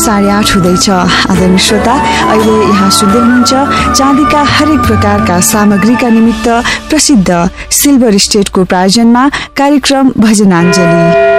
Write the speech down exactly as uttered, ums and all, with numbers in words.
साढे आठ हुँदैछ। आदरणीय श्रोता, अहिले यहाँ सुन्दै हुनुहुन्छ चाँदीका हरेक प्रकारका सामग्रीका निमित्त प्रसिद्ध सिल्भर स्टेटको प्रायोजनमा कार्यक्रम भजनाञ्जली।